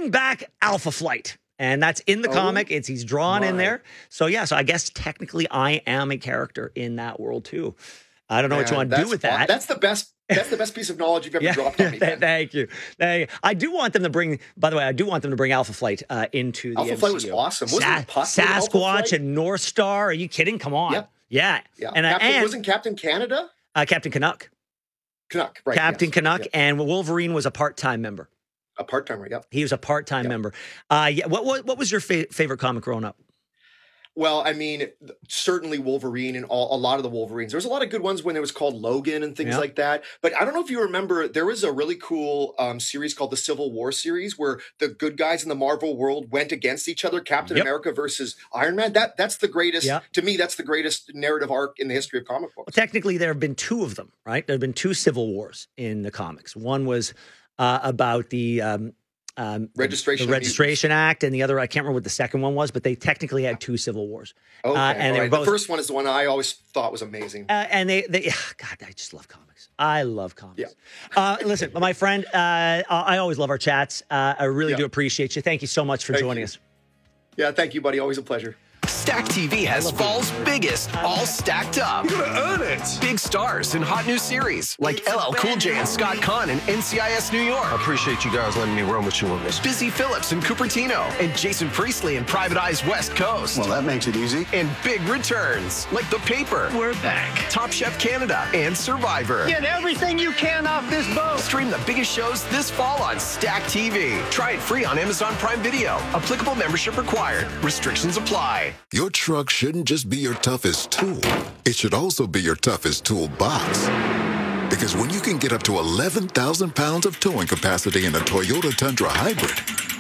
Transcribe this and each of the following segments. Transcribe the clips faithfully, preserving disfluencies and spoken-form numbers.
bring back Alpha Flight. And that's in the oh, comic. It's he's drawn my. in there. So yeah, so I guess technically I am a character in that world too. I don't know Man, what you want to do with that. That's the best. That's the best piece of knowledge you've ever yeah, dropped on me. Man. Thank you. Thank you. I do want them to bring. By the way, I do want them to bring Alpha Flight uh, into the Alpha M C U. Flight was awesome. Wasn't Sa- Sasquatch and North Star. Are you kidding? Come on. Yep. Yeah. Yeah. And, uh, Captain, and wasn't Captain Canada? Uh, Captain Canuck. Canuck. Right. Captain yes. Canuck, yes. and Wolverine was a part-time member. A part-timer, yep. He was a part-time yep. member. Uh, yeah. What, what what was your fa- favorite comic growing up? Well, I mean, certainly Wolverine and all, a lot of the Wolverines. There was a lot of good ones when it was called Logan and things yep. like that. But I don't know if you remember, there was a really cool um, series called the Civil War series where the good guys in the Marvel world went against each other. Captain yep. America versus Iron Man. That That's the greatest, yep. to me, that's the greatest narrative arc in the history of comic books. Well, technically, there have been two of them, right? There have been two Civil Wars in the comics. One was uh, about the... Um, Um, registration, the Registration Act, and the other, I can't remember what the second one was, but they technically had two civil wars. Okay, uh, and right. both, the first one is the one I always thought was amazing. Uh, and they, they, God, I just love comics. I love comics. Yeah. uh, listen, my friend, uh, I always love our chats. Uh, I really yeah. do appreciate you. Thank you so much for thank joining you. us. Yeah, thank you, buddy. Always a pleasure. Stack T V has fall's biggest, all stacked up. You're gonna earn it. Big stars and hot new series like L L Cool J and Scott Conn in N C I S New York. I appreciate you guys letting me run with you on this. Busy Phillips in Cupertino and Jason Priestley in Private Eye's West Coast. Well, that makes it easy. And big returns like The Paper. We're back. Top Chef Canada and Survivor. Get everything you can off this boat. Stream the biggest shows this fall on Stack T V. Try it free on Amazon Prime Video. Applicable membership required. Restrictions apply. Your truck shouldn't just be your toughest tool. It should also be your toughest toolbox. Because when you can get up to eleven thousand pounds of towing capacity in a Toyota Tundra Hybrid,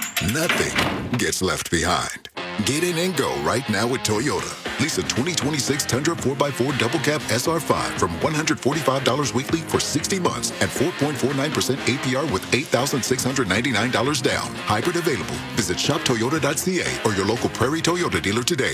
nothing gets left behind. Get in and go right now with Toyota. Lease a twenty twenty-six Tundra four by four Double Cab S R five from one hundred forty-five dollars weekly for sixty months and four point four nine percent A P R with eight thousand six hundred ninety-nine dollars down. Hybrid available. Visit shop toyota dot c a or your local Prairie Toyota dealer today.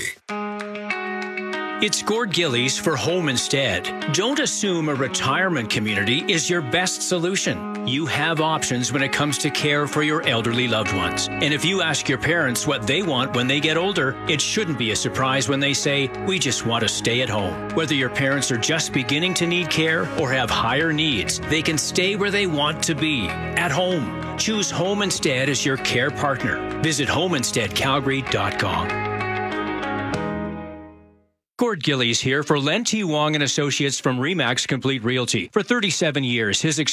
It's Gord Gillies for Home Instead. Don't assume a retirement community is your best solution. You have options when it comes to care for your elderly loved ones. And if you ask your parents what they want when they get older, it shouldn't be a surprise when they say, we just want to stay at home. Whether your parents are just beginning to need care or have higher needs, they can stay where they want to be, at home. Choose Home Instead as your care partner. Visit home instead calgary dot com. Gord Gillies here for Len T. Wong and Associates from Remax Complete Realty. For thirty-seven years, his